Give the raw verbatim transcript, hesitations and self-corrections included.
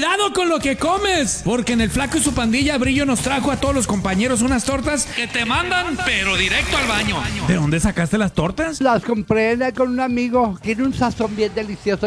cuidado con lo que comes, porque en el Flaco y su pandilla Brillo nos trajo a todos los compañeros unas tortas Que te mandan, pero directo al baño. ¿De dónde sacaste las tortas? Las compré con un amigo. Tiene un sazón bien delicioso.